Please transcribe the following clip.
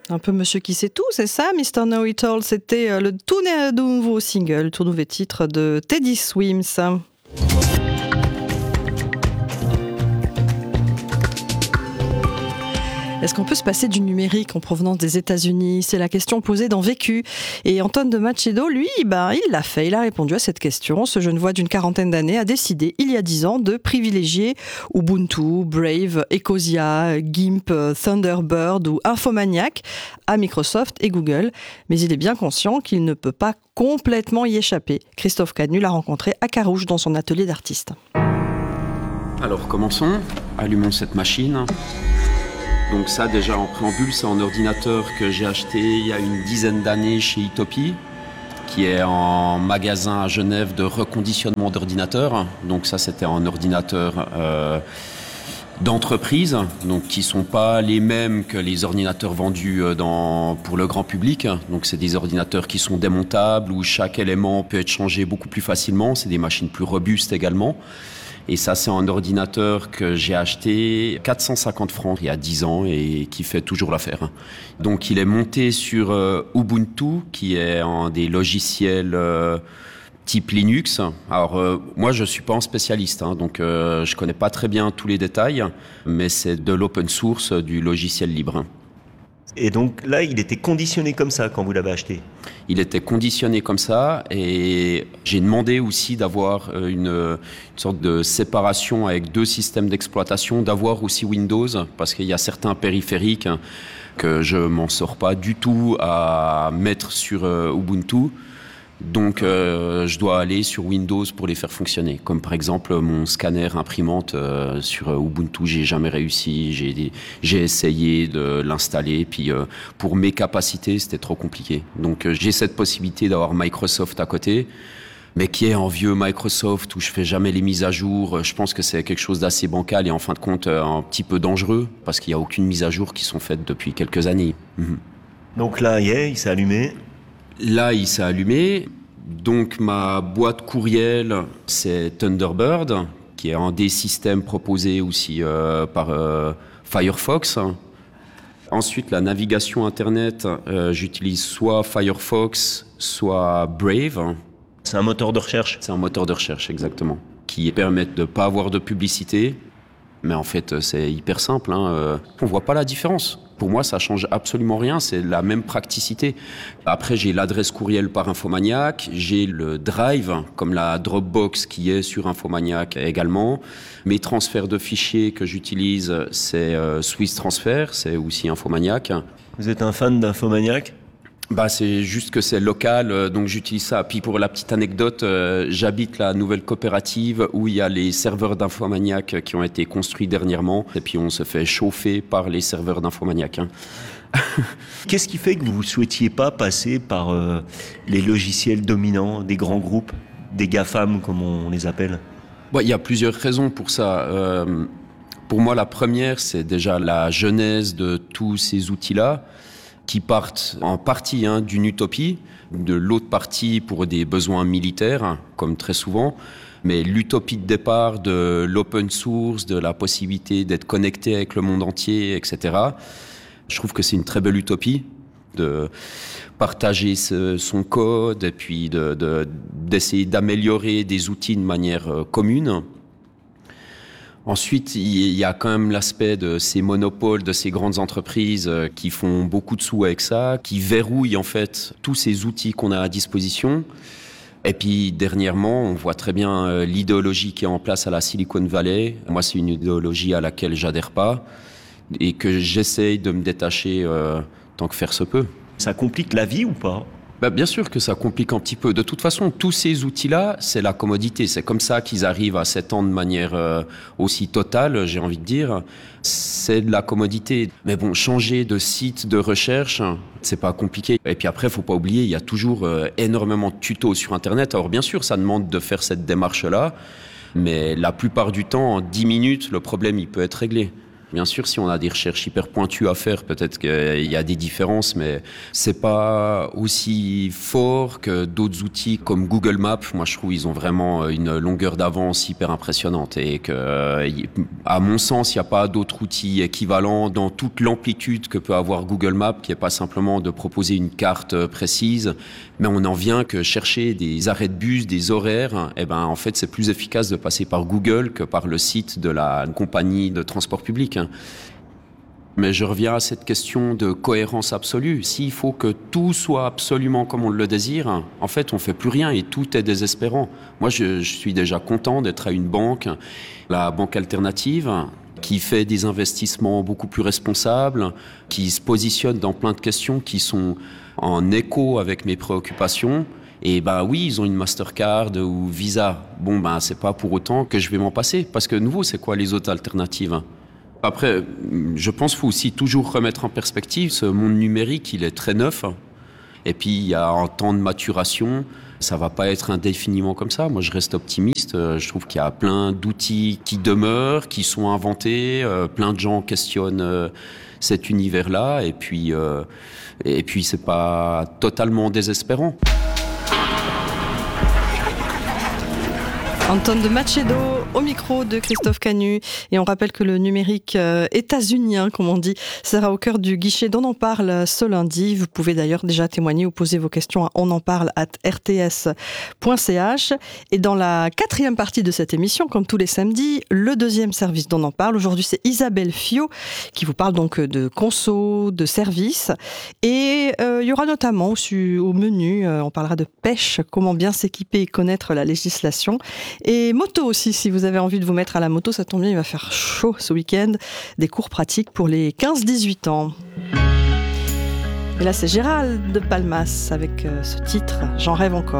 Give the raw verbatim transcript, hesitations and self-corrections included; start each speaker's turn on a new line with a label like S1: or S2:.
S1: Un peu Monsieur qui sait tout, c'est ça, mister Know-It-All. C'était le tout nouveau single, tout nouveau titre de Teddy Swims. Est-ce qu'on peut se passer du numérique en provenance des États-Unis ? C'est la question posée dans Vécu. Et Anton de Macedo, lui, ben, il l'a fait. Il a répondu à cette question. Ce jeune voix d'une quarantaine d'années a décidé, il y a dix ans, de privilégier Ubuntu, Brave, Ecosia, Gimp, Thunderbird ou Infomaniac à Microsoft et Google. Mais il est bien conscient qu'il ne peut pas complètement y échapper. Christophe Canu l'a rencontré à Carouge dans son atelier d'artiste.
S2: Alors commençons. Allumons cette machine. Donc ça, déjà en préambule, c'est un ordinateur que j'ai acheté il y a une dizaine d'années chez Itopi, qui est un magasin à Genève de reconditionnement d'ordinateurs. Donc ça, c'était un ordinateur euh, d'entreprise, donc qui ne sont pas les mêmes que les ordinateurs vendus dans, pour le grand public. Donc c'est des ordinateurs qui sont démontables, où chaque élément peut être changé beaucoup plus facilement. C'est des machines plus robustes également. Et ça, c'est un ordinateur que j'ai acheté quatre cent cinquante francs il y a dix ans et qui fait toujours l'affaire. Donc, il est monté sur euh, Ubuntu, qui est un des logiciels euh, type Linux. Alors, euh, moi, je suis pas un spécialiste, hein, donc euh, je connais pas très bien tous les détails, mais c'est de l'open source, du logiciel libre.
S3: Et donc là, il était conditionné comme ça quand vous l'avez acheté ?
S2: Il était conditionné comme ça et j'ai demandé aussi d'avoir une, une sorte de séparation avec deux systèmes d'exploitation, d'avoir aussi Windows, parce qu'il y a certains périphériques que je m'en sors pas du tout à mettre sur Ubuntu. Donc euh, je dois aller sur Windows pour les faire fonctionner. Comme par exemple mon scanner imprimante euh, sur Ubuntu, j'ai jamais réussi. J'ai, j'ai essayé de l'installer, puis euh, pour mes capacités, c'était trop compliqué. Donc euh, j'ai cette possibilité d'avoir Microsoft à côté, mais qui est un vieux Microsoft où je fais jamais les mises à jour. Je pense que c'est quelque chose d'assez bancal et en fin de compte un petit peu dangereux, parce qu'il n'y a aucune mise à jour qui sont faites depuis quelques années. Mmh.
S3: Donc là, yeah, il s'est allumé.
S2: Là, il s'est allumé. Donc, ma boîte courriel, c'est Thunderbird, qui est un des systèmes proposés aussi euh, par euh, Firefox. Ensuite, la navigation Internet, euh, j'utilise soit Firefox, soit Brave.
S3: C'est un moteur de recherche ?
S2: C'est un moteur de recherche, exactement, qui permet de ne pas avoir de publicité. Mais en fait, c'est hyper simple, hein. On ne voit pas la différence. Pour moi, ça ne change absolument rien, c'est la même praticité. Après, j'ai l'adresse courriel par Infomaniac, j'ai le Drive, comme la Dropbox qui est sur Infomaniac également. Mes transferts de fichiers que j'utilise, c'est euh, Swiss Transfer, c'est aussi Infomaniac.
S3: Vous êtes un fan d'Infomaniac ?
S2: Bah, c'est juste que c'est local, euh, donc j'utilise ça. Puis pour la petite anecdote, euh, j'habite la nouvelle coopérative où il y a les serveurs d'Infomaniac qui ont été construits dernièrement. Et puis on se fait chauffer par les serveurs d'Infomaniac. Hein.
S3: Qu'est-ce qui fait que vous ne souhaitiez pas passer par euh, les logiciels dominants des grands groupes, des GAFAM comme on les appelle ?
S2: Bon, il y a plusieurs raisons pour ça. Euh, pour moi, la première, c'est déjà la genèse de tous ces outils-là, qui partent en partie hein, d'une utopie, de l'autre partie pour des besoins militaires, comme très souvent. Mais l'utopie de départ de l'open source, de la possibilité d'être connecté avec le monde entier, et cetera. Je trouve que c'est une très belle utopie de partager ce, son code et puis de, de, d'essayer d'améliorer des outils de manière euh, commune. Ensuite, il y a quand même l'aspect de ces monopoles, de ces grandes entreprises qui font beaucoup de sous avec ça, qui verrouillent en fait tous ces outils qu'on a à disposition. Et puis dernièrement, on voit très bien l'idéologie qui est en place à la Silicon Valley. Moi, c'est une idéologie à laquelle j'adhère pas et que j'essaye de me détacher euh, tant que faire se peut.
S3: Ça complique la vie ou pas ?
S2: Bah, bien sûr que ça complique un petit peu. De toute façon, tous ces outils-là, c'est la commodité. C'est comme ça qu'ils arrivent à s'étendre de manière euh, aussi totale, j'ai envie de dire. C'est de la commodité. Mais bon, changer de site de recherche, c'est pas compliqué. Et puis après, faut pas oublier, il y a toujours euh, énormément de tutos sur Internet. Alors bien sûr, ça demande de faire cette démarche-là. Mais la plupart du temps, en dix minutes, le problème, il peut être réglé. Bien sûr, si on a des recherches hyper pointues à faire, peut-être qu'il y a des différences, mais c'est pas aussi fort que d'autres outils comme Google Maps. Moi, je trouve qu'ils ont vraiment une longueur d'avance hyper impressionnante et que, à mon sens, il n'y a pas d'autres outils équivalents dans toute l'amplitude que peut avoir Google Maps, qui n'est pas simplement de proposer une carte précise, mais on en vient que chercher des arrêts de bus, des horaires. Eh ben, en fait, c'est plus efficace de passer par Google que par le site de la compagnie de transport public. Mais je reviens à cette question de cohérence absolue. S'il faut que tout soit absolument comme on le désire, en fait, on ne fait plus rien et tout est désespérant. Moi, je, je suis déjà content d'être à une banque, la banque alternative, qui fait des investissements beaucoup plus responsables, qui se positionne dans plein de questions qui sont en écho avec mes préoccupations. Et ben oui, ils ont une Mastercard ou Visa. Bon, ben c'est pas pour autant que je vais m'en passer. Parce que, nouveau, c'est quoi les autres alternatives ? Après, je pense qu'il faut aussi toujours remettre en perspective ce monde numérique, il est très neuf. Et puis, il y a un temps de maturation. Ça ne va pas être indéfiniment comme ça. Moi, je reste optimiste. Je trouve qu'il y a plein d'outils qui demeurent, qui sont inventés. Plein de gens questionnent cet univers-là. Et puis, euh, et puis c'est pas totalement désespérant.
S1: Anton de Macedo au micro de Christophe Canu. Et on rappelle que le numérique euh, états-unien, comme on dit, sera au cœur du guichet d'On en parle ce lundi. Vous pouvez d'ailleurs déjà témoigner ou poser vos questions à onenparle arobase r t s point c h. Et dans la quatrième partie de cette émission, comme tous les samedis, le deuxième service d'On en parle. Aujourd'hui, c'est Isabelle Fiot qui vous parle donc de conso, de services. Et euh, il y aura notamment au, au menu, euh, on parlera de pêche, comment bien s'équiper et connaître la législation. Et moto aussi, si vous avez envie de vous mettre à la moto, ça tombe bien, il va faire chaud ce week-end. Des cours pratiques pour les quinze dix-huit ans. Et là, c'est Gérald de Palmas avec ce titre « J'en rêve encore ».